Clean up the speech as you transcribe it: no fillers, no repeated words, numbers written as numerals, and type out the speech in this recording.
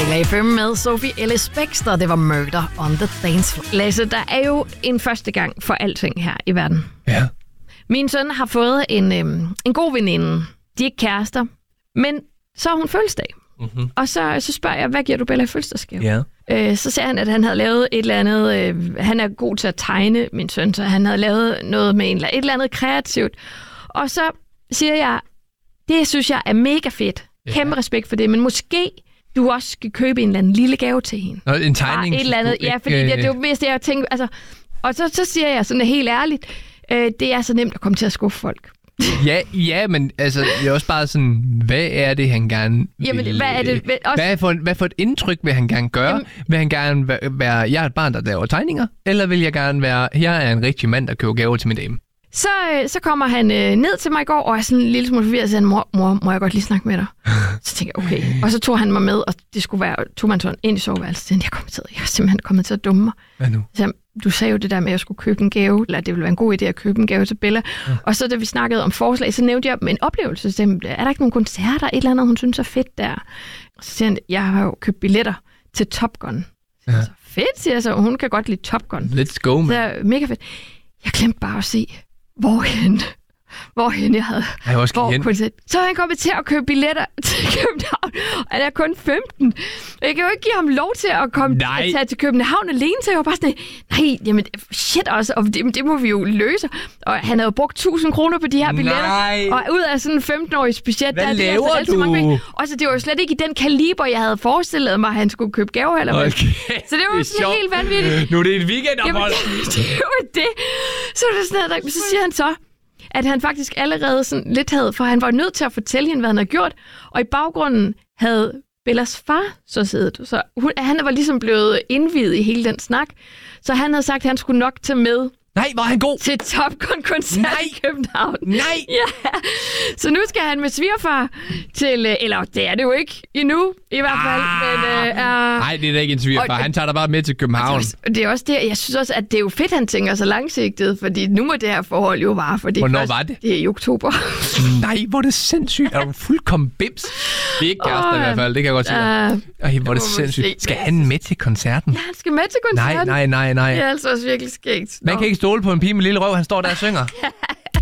Bella FM med Sophie Ellis Bextor. Det var Murder on the Dance Floor. Lasse, der er jo en første gang for alting her i verden. Ja. Min søn har fået en god veninde. De er ikke kærester, men så har hun fødselsdag. Mm-hmm. Og så spørger jeg, hvad giver du Bella i fødselsdagsgave? Ja. Så sagde han, at han havde lavet et eller andet... han er god til at tegne, min søn, så han havde lavet noget med et eller andet kreativt. Og så siger jeg, det synes jeg er mega fedt. Kæmpe respekt for det, men måske du også skal købe en eller anden lille gave til hende. Nå, en tegning? Et eller andet, ja, fordi det var mest det, jeg tænkte. Altså, og så siger jeg sådan helt ærligt, det er så nemt at komme til at skuffe folk. Ja, men altså, det er også bare sådan, hvad er det, han gerne vil? Jamen, hvad er det? Hvad for et indtryk vil han gerne gøre? Jamen, vil han gerne være, jeg er et barn, der laver tegninger? Eller vil jeg gerne være, jeg er en rigtig mand, der køber gaver til min dame? Så kommer han ned til mig i går, og er sådan en lille smule forvirret, og siger, mor, må jeg godt lige snakke med dig? Så tænkte jeg, okay. Og så tog han mig med, og det skulle være, tog man sådan ind i soveværelset. Jeg er simpelthen kommet til at dumme mig. Hvad nu? Så du sagde jo det der med, at jeg skulle købe en gave, eller det ville være en god idé at købe en gave til Bella. Ja. Og så da vi snakkede om forslag, så nævnte jeg en oplevelse. Så er der ikke nogen koncerter, et eller andet, hun synes er fedt der? Og så siger han, jeg har jo købt billetter til Top Gun. Så fedt, siger jeg så. Hun kan godt lide Top Gun. Let's go, man. Så er mega fedt. Jeg glemte bare at se, hvorhen jeg havde. Så han kommet til at købe billetter til København, og der er kun 15. Jeg kan jo ikke give ham lov til at tage til København alene, så jeg var bare sådan, nej, jamen shit også, og det må vi jo løse. Og han havde jo brugt 1.000 kroner på de her billetter, og ud af sådan en 15-årig budget, hvad der laver altså du? Mange. Og så det var jo slet ikke i den kaliber, jeg havde forestillet mig, at han skulle købe gaver eller hvad. Så det var sådan helt vanvittigt. Nu er det et weekendophold. Det var det. Så var det sådan noget, så siger han så, at han faktisk allerede sådan lidt havde, for han var nødt til at fortælle hende, hvad han havde gjort, og i baggrunden havde Bellas far så siddet. Så han var ligesom blevet indviet i hele den snak, så han havde sagt, at han skulle nok tage med. Nej, var han god? Til Top Gun-koncert i København. Nej! Ja. Så nu skal han med svigerfar til... Eller det er det jo ikke endnu, i hvert fald. Nej, det er da ikke en svigerfar. Han tager dig bare med til København. Det er også det. Jeg synes også, at det er jo fedt, han tænker så langsigtet, fordi nu må det her forhold jo vare. Hvornår var det? Det er i oktober. Nej, hvor er det sindssygt. Er du fuldkommen bims? Vi er ikke kærester i hvert fald, det kan jeg godt sige dig. Ej, hvor er det sindssygt. Skal han med til koncerten? Ja, han skal med til koncerten. Nej. Det er altså også virkelig skægt. Man kan ikke stole på en pige med lille røv, han står der og synger.